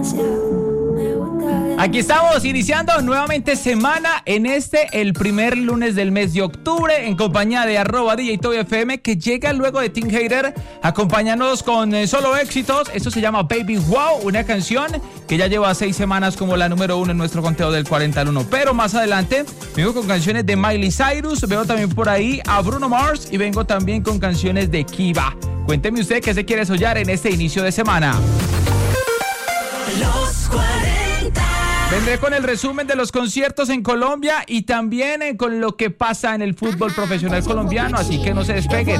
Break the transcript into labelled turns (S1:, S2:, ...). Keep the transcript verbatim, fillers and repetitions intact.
S1: Aquí estamos iniciando nuevamente semana en este, el primer lunes del mes de octubre, en compañía de arroba D J Toby F M, que llega luego de Team Hater, acompañándonos con eh, solo éxitos. Esto se llama Baby Wow, una canción que ya lleva seis semanas como la número uno en nuestro conteo del cuarenta al uno. Pero más adelante vengo con canciones de Miley Cyrus, veo también por ahí a Bruno Mars y vengo también con canciones de Kiva. Cuénteme usted qué se quiere soñar en este inicio de semana.
S2: Los cuarenta.
S1: Vendré con el resumen de los conciertos en Colombia y también eh, con lo que pasa en el fútbol profesional colombiano, así que no se despeguen.